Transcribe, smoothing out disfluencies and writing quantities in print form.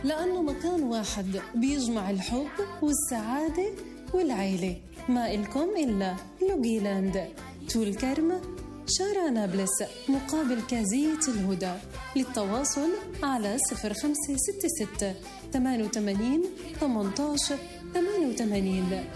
لأنه مكان واحد بيجمع الحب والسعادة والعيلة. ما إلكم إلا لوجيلاند، طول كرم، شارع نابلس، مقابل كازية الهدى. للتواصل على 0566 88 18 88.